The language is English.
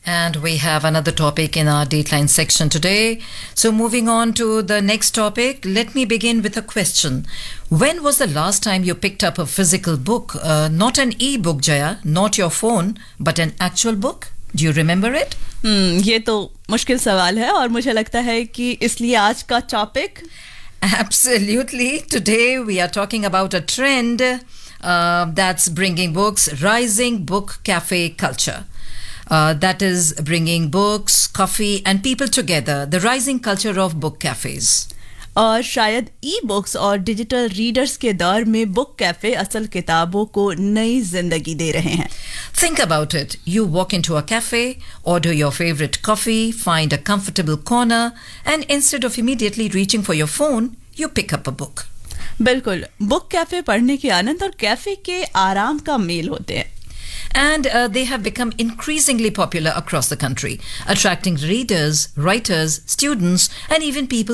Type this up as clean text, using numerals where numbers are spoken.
And we have another topic in our Dateline section today. So, moving on to the next topic, let me begin with a question. When was the last time you picked up a physical book? Not an e-book, Jaya, not your phone, but an actual book? Do you remember it? ये तो मुश्किल सवाल है और मुझे लगता है कि इसलिए आज का topic Absolutely. Today we are talking about a trend that's bringing books, rising book cafe culture. That is bringing books, coffee and people together, the rising culture of book cafes. और शायद ई बुक्स और digital readers के दौर में book cafe असल किताबों को नई जिंदगी दे रहे हैं. Think about it. You walk into a cafe, order your favorite coffee, find a comfortable corner, and instead of immediately reaching for your phone, you pick up a book. बिल्कुल, book cafe पढ़ने के आनंद और cafe के आराम का mail होते हैं. And they have become increasingly popular across the country, attracting readers, writers, students, and even people